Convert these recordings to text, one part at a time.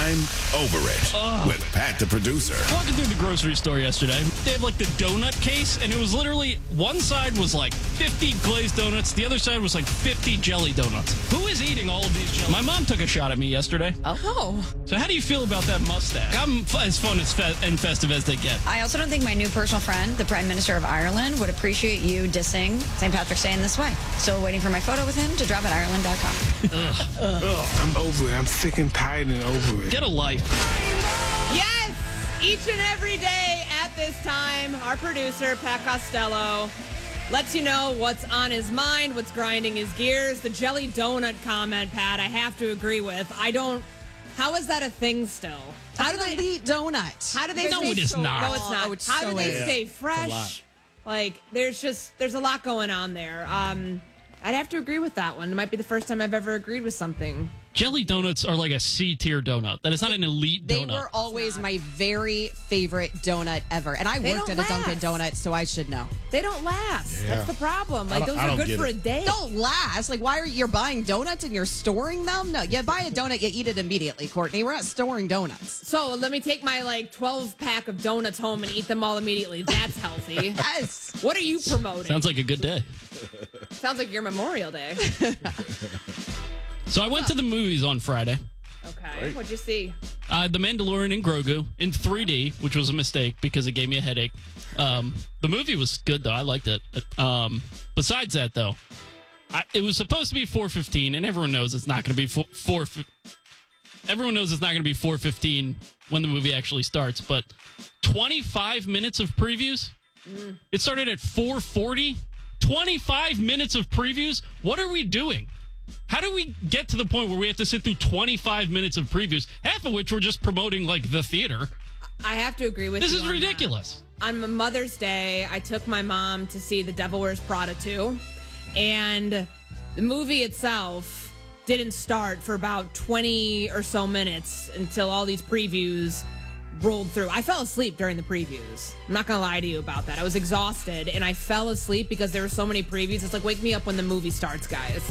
I'm over it with Pat the producer. Walking through the grocery store yesterday, they have like the donut case, and it was literally one side was like 50 glazed donuts, the other side was like 50 jelly donuts. Who is eating all of these jelly? My mom took a shot at me yesterday. Oh. So how do you feel about that mustache? I'm as fun and festive as they get. I also don't think my new personal friend, the Prime Minister of Ireland, would appreciate you dissing St. Patrick's Day in this way. Still waiting for my photo with him to drop at Ireland.com. I'm over it. I'm sick and tired and over it. Get a life. Yes! Each and every day at this time, our producer, Pat Costello, lets you know what's on his mind, what's grinding his gears. The jelly donut comment, Pat, I have to agree with. How is that a thing still? How do they eat donuts? How do they No, stay it is so, not. No, it's not. Oh, it's How so do they is. stay fresh? Like, there's a lot going on there. I'd have to agree with that one. It might be the first time I've ever agreed with something. Jelly donuts are like a C-tier donut. That is not an elite They donut. were always my very favorite donut ever. And I They worked at don't a Dunkin' last. Donuts, so I should know. They don't last. Yeah. That's the problem. Like, I those don't are good get for it. a day. Don't last. Like, why are you buying donuts and you're storing them? No, you buy a donut, you eat it immediately, Courtney. We're not storing donuts. So let me take my 12-pack of donuts home and eat them all immediately. That's healthy. Yes. What are you promoting? Sounds like a good day. Sounds like your Memorial Day. So I went to the movies on Friday. Okay. What'd you see? The Mandalorian and Grogu in 3D, which was a mistake because it gave me a headache. The movie was good, though. I liked it. Besides that, though, it was supposed to be 4:15, and everyone knows it's not going to be 4. Everyone knows it's not going to be 4:15 when the movie actually starts. But 25 minutes of previews. It started at 4:40. 25 minutes of previews. What are we doing? How do we get to the point where we have to sit through 25 minutes of previews, half of which we're just promoting like the theater? I have to agree with you. This is on that. ridiculous. On Mother's Day, I took my mom to see The Devil Wears Prada 2, and the movie itself didn't start for about 20 or so minutes until all these previews rolled through. I fell asleep during the previews. I'm not going to lie to you about that. I was exhausted, and I fell asleep because there were so many previews. It's like, wake me up when the movie starts, guys.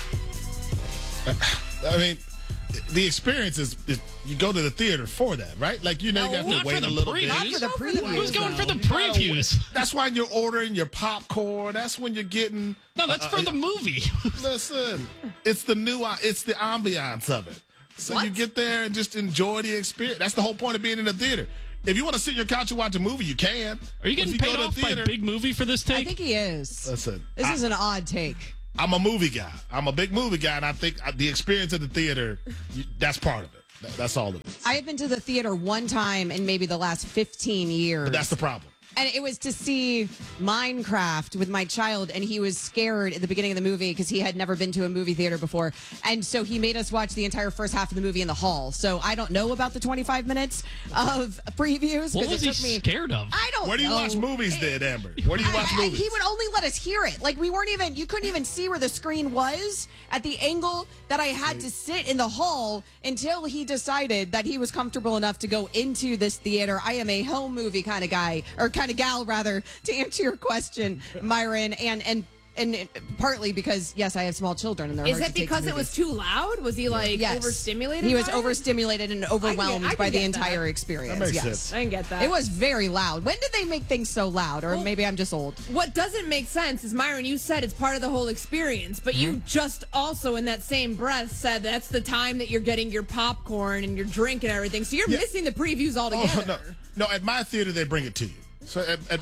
I mean, the experience is you go to the theater for that, right? Like, you Not have for to wait the a little bit. previews. Not for the previews. Who's going for the You gotta previews? wait. That's why you're ordering your popcorn. That's when you're getting. No, that's for the movie. Listen, it's the ambiance of it. So you get there and just enjoy the experience. That's the whole point of being in the theater. If you want to sit in your couch and watch a movie, you can. Are you getting If paid go to off by theater- Big Movie for this take? I think he is. Listen, This is an odd take. I'm a movie guy. I'm a big movie guy, and I think the experience of the theater, that's part of it. That's all it is. I have been to the theater one time in maybe the last 15 years. But that's the problem. And it was to see Minecraft with my child, and he was scared at the beginning of the movie because he had never been to a movie theater before. And so he made us watch the entire first half of the movie in the hall. So I don't know about the 25 minutes of previews. What 'cause was it he took me, scared of? I don't know. Where do you watch movies then, Amber? Where do you watch movies? He would only let us hear it. Like, you couldn't even see where the screen was at the angle that I had to sit in the hall until he decided that he was comfortable enough to go into this theater. I am a home movie kind of guy, or kind of gal, rather, to answer your question, Myron, and partly because, yes, I have small children, and they're Is hard it to take because to it was movies. too loud? Was he Yes. overstimulated? He was by it? overstimulated and overwhelmed I can by the get entire that. experience. That makes yes. sense. I didn't get that. It was very loud. When did they make things so loud? Or Well, maybe I'm just old. What doesn't make sense is, Myron, you said it's part of the whole experience, but you just also in that same breath said that's the time that you're getting your popcorn and your drink and everything. So you're missing the previews altogether. No, at my theater they bring it to you. So at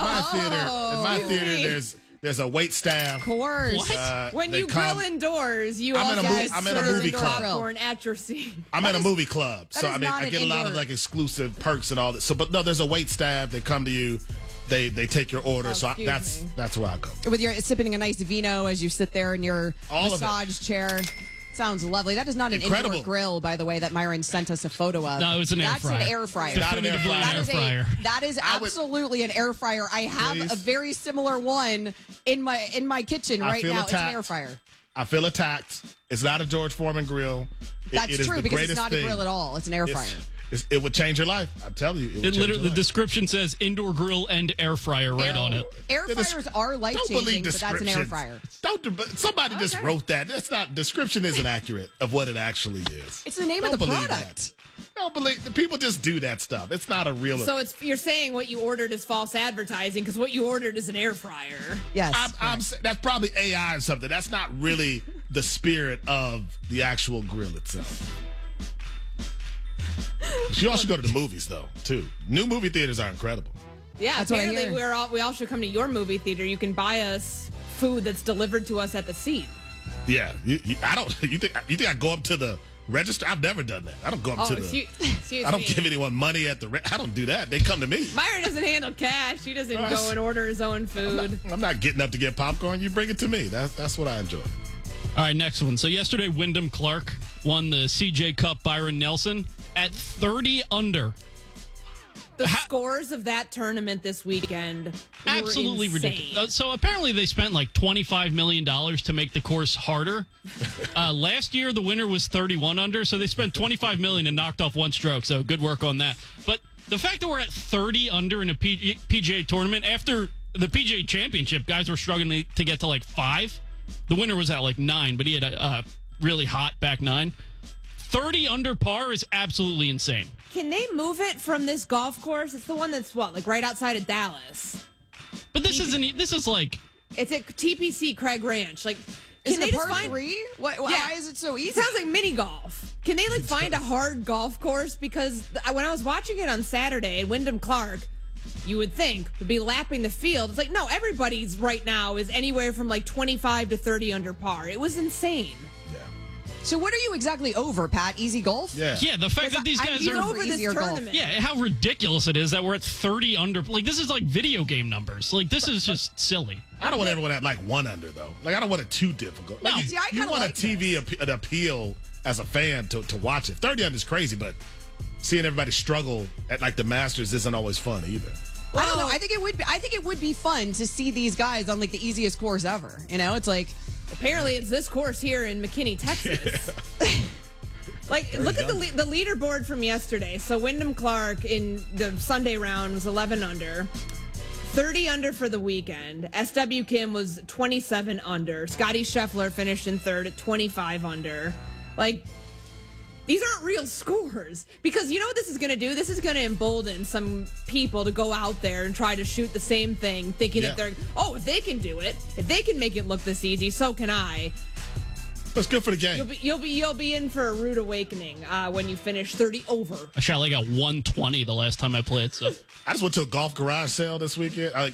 my theater, there's a wait staff. Of course. When they you come- grill indoors, you I'm in also a serve movie club. popcorn at your seat. I'm at a movie club, so is I not I an get a lot of indoor- like exclusive perks and all that. So, but no, there's a wait staff. They come to you, they take your order. So excuse me. that's where I go. With your sipping a nice vino as you sit there in your All of it. massage chair. Sounds lovely. That is not an Incredible. indoor grill, by the way, that Myron sent us a photo of. No, it was an air That's fryer. an air fryer. Not an air Definitively fryer. an air fryer. That is I would- absolutely an air fryer. I have Please. a very similar one in my kitchen I right feel now. attacked. It's an air fryer. I feel attacked. It's not a George Foreman grill. That's it is true the because it's greatest not a thing. grill at all. It's an air fryer. It would change your life. I'm telling you. It would It change literally, your the life. description says indoor grill and air fryer right on it. Air It is- fryers are life Don't believe changing, but that's an air descriptions. fryer. Somebody just wrote that. That's not description isn't accurate of what it actually is. It's the name Don't of the believe product. that. I don't believe the people just do that stuff. It's not a real. So you're saying what you ordered is false advertising because what you ordered is an air fryer. Yes. That's probably AI or something. That's not really the spirit of the actual grill itself. You all should go to the movies though, too. New movie theaters are incredible. Yeah, That's what I apparently hear. we all should come to your movie theater. You can buy us food that's delivered to us at the seat. Yeah, I don't. You think I go up to the register? I've never done that. I don't go up to the. Excuse I don't me. give anyone money at the. I don't do that. They come to me. Myron doesn't handle cash. He doesn't go and order his own food. I'm not getting up to get popcorn. You bring it to me. That's what I enjoy. All right, next one. So yesterday, Wyndham Clark won the CJ Cup. Byron Nelson at 30 under. The scores of that tournament this weekend were Absolutely insane. ridiculous. So apparently they spent like $25 million to make the course harder. Last year the winner was 31 under, so they spent $25 million and knocked off one stroke. So good work on that. But the fact that we're at 30 under in a PGA tournament after the PGA Championship, guys were struggling to get to like 5. The winner was at like 9, but he had a really hot back 9. 30 under par is absolutely insane. Can they move it from this golf course? It's the one that's like right outside of Dallas. But this isn't. This is like. It's at TPC Craig Ranch. Like, Is can it they a just par find? 3? Why is it so easy? It sounds like mini golf. Can they like find a hard golf course? Because when I was watching it on Saturday, Wyndham Clark, you would think would be lapping the field. It's like no, everybody's right now is anywhere from like 25 to 30 under par. It was insane. So what are you exactly over, Pat? Easy golf? Yeah. Yeah, the fact that these guys He's are. over this easier golf. tournament. Yeah, how ridiculous it is that we're at 30 under. Like, this is like video game numbers. Like, this is just silly. I don't want everyone at like 1 under though. Like I don't want it too difficult. Like, No. See, I you kinda want like a TV an appeal as a fan to watch it. 30 under is crazy, but seeing everybody struggle at like the Masters isn't always fun either. I don't know. I think it would be fun to see these guys on like the easiest course ever. You know, it's like Apparently, it's this course here in McKinney, Texas. Like, look at the leaderboard from yesterday. So Wyndham Clark in the Sunday round was 11 under. 30 under for the weekend. SW Kim was 27 under. Scotty Scheffler finished in third at 25 under. Like, these aren't real scores. Because you know what this is going to do? This is going to embolden some people to go out there and try to shoot the same thing, thinking that they're, if they can do it, if they can make it look this easy, so can I. That's good for the game. You'll be in for a rude awakening when you finish 30 over. I shot like a 120 the last time I played. So I just went to a golf garage sale this weekend. I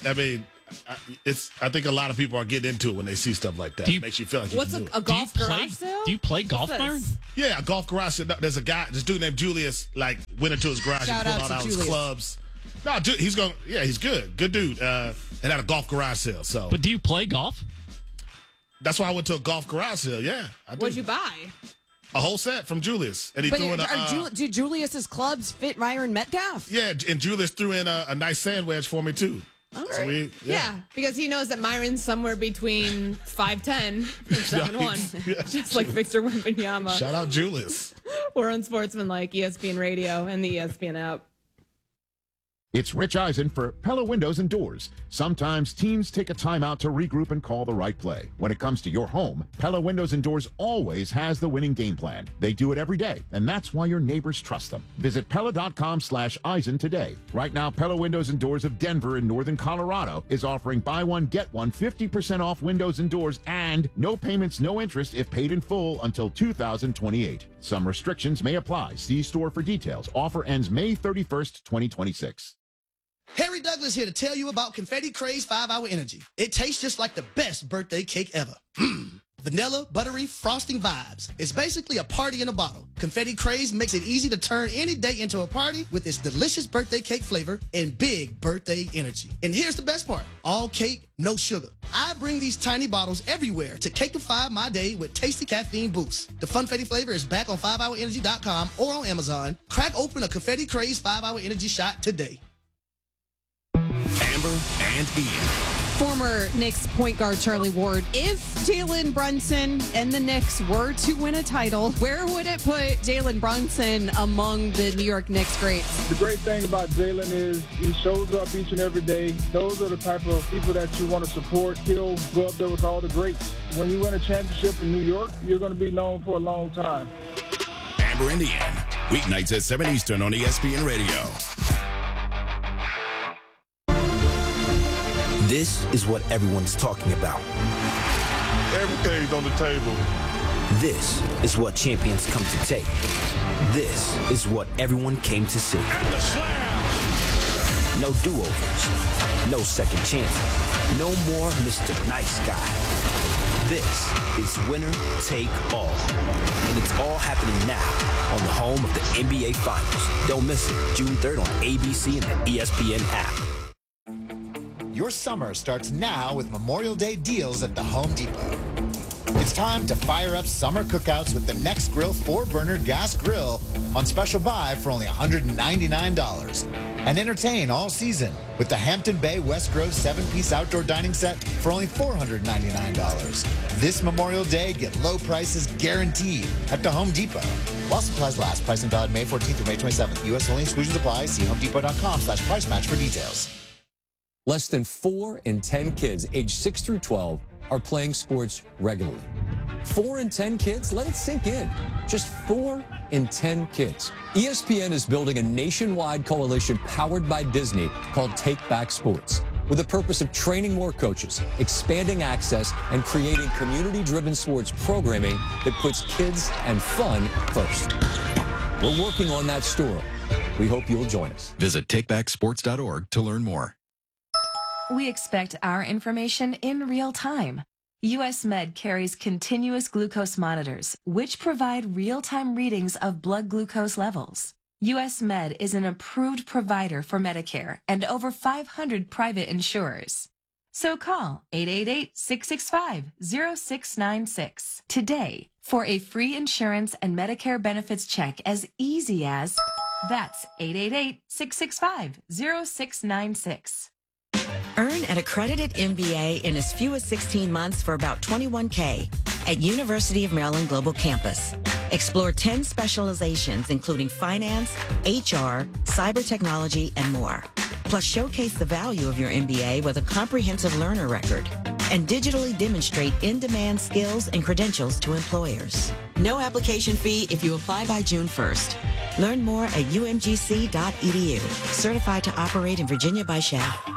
think a lot of people are getting into it when they see stuff like that. It makes you feel like you What's can do a it. golf garage sale? Do you play golf, What's Byron? this? Yeah, a golf garage sale. There's a guy, this dude named Julius, like went into his garage Shout and out pulled to out all his Julius. clubs. No, he's good. Good dude. And had a golf garage sale. So But do you play golf? that's why I went to a golf garage sale. Yeah. I did. What'd you buy? A whole set from Julius. And he But threw in do Julius's clubs fit Myron Metcalf? yeah, and Julius threw in a nice sand wedge for me too. So Yeah, because he knows that Myron's somewhere between 5'10" and 7'1", Yeah. just like Victor Wembanyama. Shout out Julius. We're on Sportsmanlike, ESPN Radio, and the ESPN app. It's Rich Eisen for Pella Windows and Doors. Sometimes teams take a timeout to regroup and call the right play. When it comes to your home, Pella Windows and Doors always has the winning game plan. They do it every day, and that's why your neighbors trust them. Visit Pella.com/Eisen today. Right now, Pella Windows and Doors of Denver in northern Colorado is offering buy one, get one 50% off windows and doors and no payments, no interest if paid in full until 2028. Some restrictions may apply. See store for details. Offer ends May 31st, 2026. Harry Douglas here to tell you about Confetti Craze 5-Hour Energy. It tastes just like the best birthday cake ever. Vanilla, buttery, frosting vibes. It's basically a party in a bottle. Confetti Craze makes it easy to turn any day into a party with its delicious birthday cake flavor and big birthday energy. And here's the best part. All cake, no sugar. I bring these tiny bottles everywhere to cakeify my day with tasty caffeine boosts. The Funfetti flavor is back on 5hourenergy.com or on Amazon. Crack open a Confetti Craze 5-Hour Energy shot today. Amber and Ian. Former Knicks point guard Charlie Ward. If Jalen Brunson and the Knicks were to win a title, where would it put Jalen Brunson among the New York Knicks greats? The great thing about Jalen is he shows up each and every day. Those are the type of people that you want to support. He'll go up there with all the greats. When you win a championship in New York, you're going to be known for a long time. Amber and Ian. Weeknights at 7 Eastern on ESPN Radio. This is what everyone's talking about. Everything's on the table. This is what champions come to take. This is what everyone came to see. And the slam! No do-overs. No second chances. No more Mr. Nice Guy. This is winner take all. And it's all happening now on the home of the NBA Finals. Don't miss it. June 3rd on ABC and the ESPN app. Your summer starts now with Memorial Day deals at the Home Depot. It's time to fire up summer cookouts with the Next Grill 4-burner gas grill on special buy for only $199. And entertain all season with the Hampton Bay West Grove 7-piece outdoor dining set for only $499. This Memorial Day, get low prices guaranteed at the Home Depot. While supplies last, pricing valid May 14th through May 27th. U.S. only, exclusions apply. See homedepot.com/price match for details. Less than 4 in 10 kids aged 6 through 12 are playing sports regularly. 4 in 10 kids? Let it sink in. Just 4 in 10 kids. ESPN is building a nationwide coalition powered by Disney called Take Back Sports, with the purpose of training more coaches, expanding access, and creating community-driven sports programming that puts kids and fun first. We're working on that story. We hope you'll join us. Visit takebacksports.org to learn more. We expect our information in real time. US Med carries continuous glucose monitors, which provide real-time readings of blood glucose levels. US Med is an approved provider for Medicare and over 500 private insurers. So call 888-665-0696 today for a free insurance and Medicare benefits check as easy as, that's 888-665-0696. Earn an accredited MBA in as few as 16 months for about $21K at University of Maryland Global Campus. Explore 10 specializations, including finance, HR, cyber technology, and more. Plus, showcase the value of your MBA with a comprehensive learner record and digitally demonstrate in-demand skills and credentials to employers. No application fee if you apply by June 1st. Learn more at umgc.edu. Certified to operate in Virginia by SHAP.